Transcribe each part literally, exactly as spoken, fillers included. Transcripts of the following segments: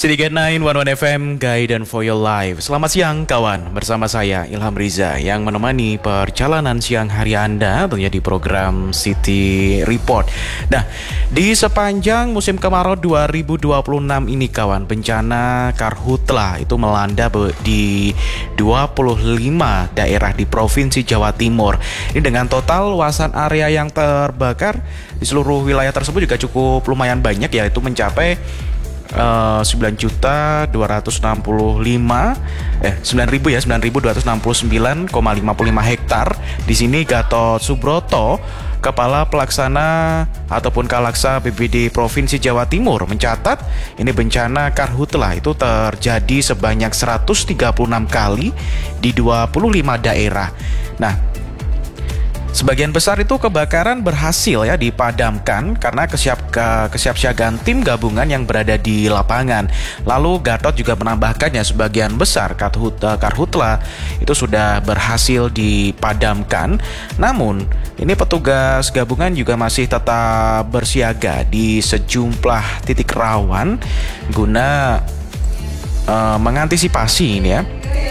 City sembilan satu F M, Guidance for Your Life. Selamat siang kawan, bersama saya Ilham Riza yang menemani perjalanan siang hari Anda tentunya di program City Report. Nah, di sepanjang musim kemarau dua ribu dua puluh enam ini kawan, bencana karhutla itu melanda di dua puluh lima daerah di Provinsi Jawa Timur. Ini dengan total luasan area yang terbakar di seluruh wilayah tersebut juga cukup lumayan banyak, yaitu mencapai Uh, sembilan juta dua ratus enam puluh lima eh sembilan ribu ya sembilan ribu dua ratus enam puluh sembilan koma lima puluh lima hektar. Di sini Gatot Subroto, Kepala Pelaksana ataupun Kalaksa B P B D Provinsi Jawa Timur, mencatat ini bencana karhutla itu terjadi sebanyak seratus tiga puluh enam kali di dua puluh lima daerah. Nah, sebagian besar itu kebakaran berhasil ya dipadamkan karena kesiap, ke, kesiapsiagaan tim gabungan yang berada di lapangan. Lalu Gatot juga menambahkannya sebagian besar karhutla, karhutla itu sudah berhasil dipadamkan. Namun ini petugas gabungan juga masih tetap bersiaga di sejumlah titik rawan guna uh, mengantisipasi ini ya.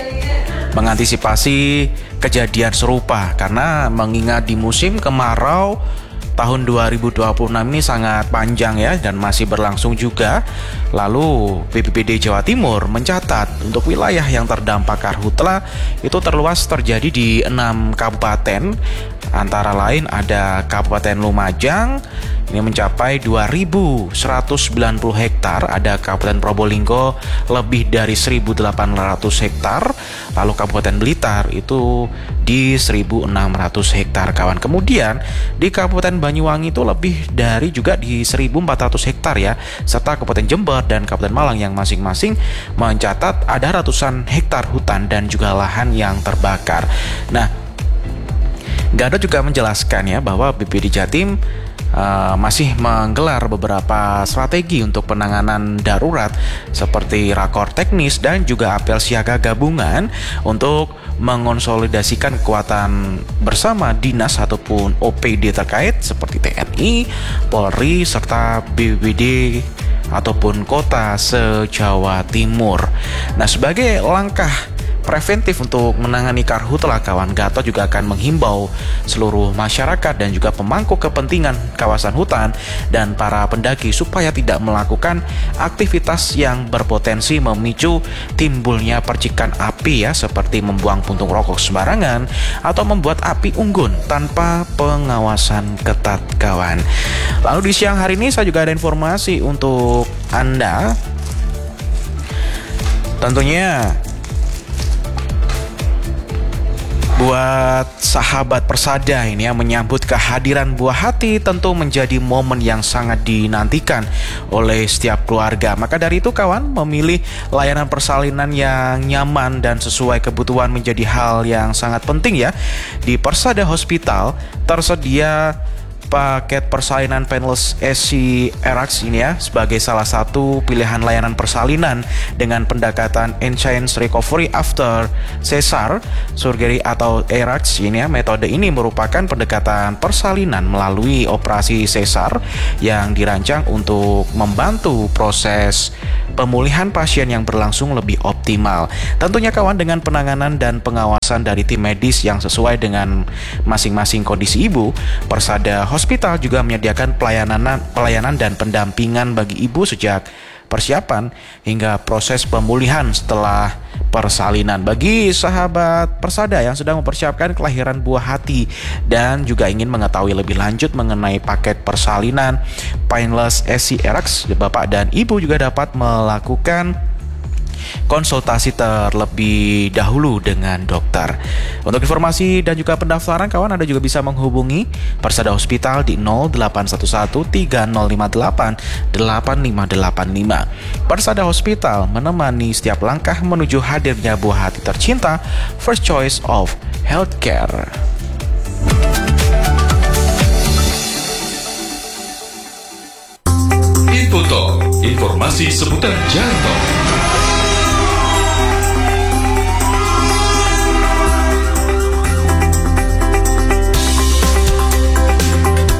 mengantisipasi kejadian serupa, karena mengingat di musim kemarau tahun dua ribu dua puluh enam ini sangat panjang ya dan masih berlangsung juga. Lalu B P B D Jawa Timur mencatat untuk wilayah yang terdampak karhutla itu terluas terjadi di enam kabupaten, antara lain ada Kabupaten Lumajang ini mencapai dua ribu seratus sembilan puluh hektar, ada Kabupaten Probolinggo lebih dari seribu delapan ratus hektar, lalu Kabupaten Blitar itu di seribu enam ratus hektar kawan. Kemudian di Kabupaten Banyuwangi itu lebih dari juga di seribu empat ratus hektar ya, serta Kabupaten Jember dan Kabupaten Malang yang masing-masing mencatat ada ratusan hektar hutan dan juga lahan yang terbakar. Nah, Gatot juga menjelaskan ya bahwa B P B D Jatim Uh, masih menggelar beberapa strategi untuk penanganan darurat seperti rakor teknis dan juga apel siaga gabungan untuk mengonsolidasikan kekuatan bersama dinas ataupun O P D terkait seperti T N I, Polri, serta B P B D ataupun kota se-Jawa Timur. Nah, sebagai langkah preventif untuk menangani karhutla kawan, Gatot juga akan menghimbau seluruh masyarakat dan juga pemangku kepentingan kawasan hutan dan para pendaki supaya tidak melakukan aktivitas yang berpotensi memicu timbulnya percikan api ya, seperti membuang puntung rokok sembarangan atau membuat api unggun tanpa pengawasan ketat kawan. Lalu di siang hari ini saya juga ada informasi untuk Anda. Tentunya buat sahabat Persada ini yang menyambut kehadiran buah hati tentu menjadi momen yang sangat dinantikan oleh setiap keluarga. Maka dari itu kawan, memilih layanan persalinan yang nyaman dan sesuai kebutuhan menjadi hal yang sangat penting ya. Di Persada Hospital tersedia paket persalinan Painless A C Erax ini ya sebagai salah satu pilihan layanan persalinan dengan pendekatan Enhanced Recovery After Cesar Surgery atau Erax ini ya. Metode ini merupakan pendekatan persalinan melalui operasi sesar yang dirancang untuk membantu proses pemulihan pasien yang berlangsung lebih optimal. Tentunya kawan, dengan penanganan dan pengawasan dari tim medis yang sesuai dengan masing-masing kondisi ibu, Persada Hospital juga menyediakan pelayanan pelayanan dan pendampingan bagi ibu sejak persiapan hingga proses pemulihan setelah persalinan. Bagi sahabat Persada yang sedang mempersiapkan kelahiran buah hati dan juga ingin mengetahui lebih lanjut mengenai paket persalinan Painless A C Erax, Bapak dan Ibu juga dapat melakukan konsultasi terlebih dahulu dengan dokter. Untuk informasi dan juga pendaftaran kawan, Anda juga bisa menghubungi Persada Hospital di nol delapan satu satu tiga nol lima delapan delapan lima delapan lima. Persada Hospital menemani setiap langkah menuju hadirnya buah hati tercinta, first choice of healthcare. Info Talk, informasi seputar jalan tol.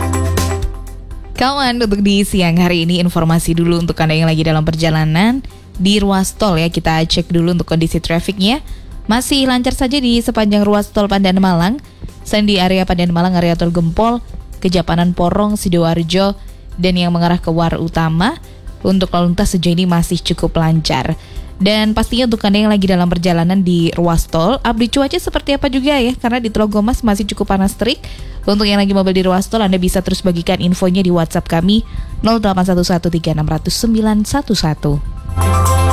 Kawan, untuk di siang hari ini informasi dulu untuk Anda yang lagi dalam perjalanan. di ruas tol ya. Kita cek dulu untuk kondisi trafiknya. Masih lancar saja di sepanjang ruas tol Pandan Malang. Selain di area Pandan Malang, area tol Gempol, Kejapanan Porong, Sidoarjo, dan yang mengarah ke War Utama, untuk lalu lintas sejauh ini masih cukup lancar. Dan pastinya untuk Anda yang lagi dalam perjalanan di ruas tol, update cuaca seperti apa juga ya, karena di Trogomas masih cukup panas terik. Untuk yang lagi mobil di ruas tol, Anda bisa terus bagikan infonya di WhatsApp kami nol delapan satu satu tiga enam nol nol sembilan satu satu.